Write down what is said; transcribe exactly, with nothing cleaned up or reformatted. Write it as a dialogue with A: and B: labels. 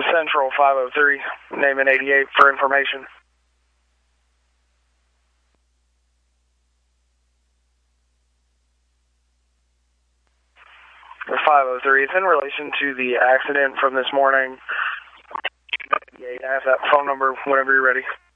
A: Central five oh three, name and eighty-eight for information. five oh three, it's in relation to the accident from this morning. I have that phone number whenever you're ready.